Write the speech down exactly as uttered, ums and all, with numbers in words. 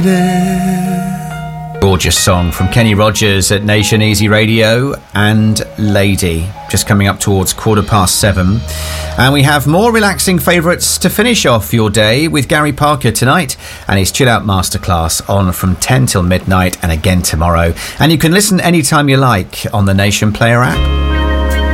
Gorgeous song from Kenny Rogers at Nation Easy Radio and Lady, just coming up towards quarter past seven. And we have more relaxing favourites to finish off your day with Gary Parker tonight and his Chill Out Masterclass on from ten till midnight and again tomorrow. And you can listen anytime you like on the Nation Player app.